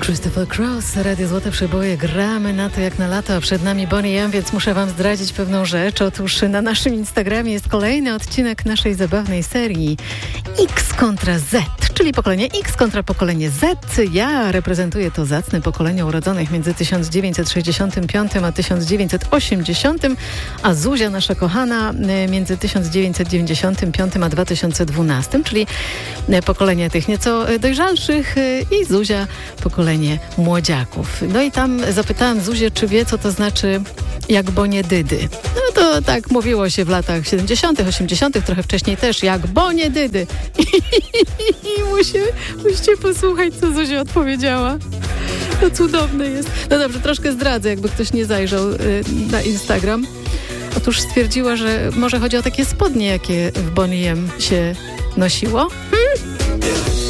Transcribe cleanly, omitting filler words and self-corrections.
Christopher Cross, Radio Złote Przeboje. Gramy na to jak na lato, a przed nami Bonnie M, więc muszę wam zdradzić pewną rzecz. Otóż na naszym Instagramie jest kolejny odcinek naszej zabawnej serii X kontra Z, czyli pokolenie X kontra pokolenie Z. Ja reprezentuję to zacne pokolenie urodzonych między 1965 a 1980, a Zuzia, nasza kochana, między 1995 a 2012, czyli pokolenie tych nieco dojrzalszych, i Zuzia pokolenie młodziaków. No i tam zapytałam Zuzię, czy wie, co to znaczy jak Bonie Dydy. No to tak mówiło się w latach 70., 80., trochę wcześniej też, jak Bonie Dydy. I musicie posłuchać, co Zuzia odpowiedziała. To cudowne jest. No dobrze, troszkę zdradzę, jakby ktoś nie zajrzał na Instagram. Otóż stwierdziła, że może chodzi o takie spodnie, jakie w Bonnie M się nosiło.